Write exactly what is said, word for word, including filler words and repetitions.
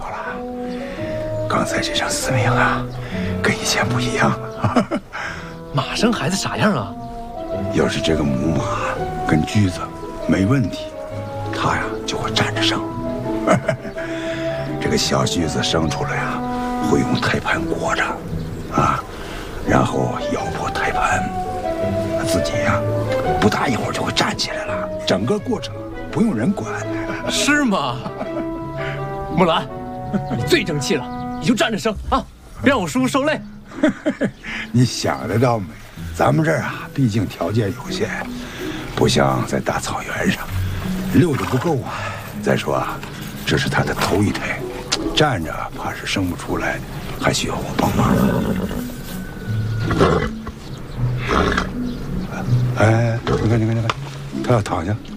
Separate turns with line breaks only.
了，刚才这声嘶鸣啊，跟以前不一样了。
马生孩子啥样啊？
要是这个母马跟驹子没问题，它呀就会站着生。这个小驹子生出来呀，会用胎盘裹着，啊，然后咬破胎盘，自己呀不大一会儿就会站起来了，整个过程不用人管。
是吗？木兰，你最争气了，你就站着生啊，别让我叔叔受累。
你想得到没？咱们这儿啊，毕竟条件有限，不像在大草原上，溜的不够啊。再说啊，这是他的头一胎，站着怕是生不出来，还需要我帮忙。哎，你看，你看，你看，他要躺下。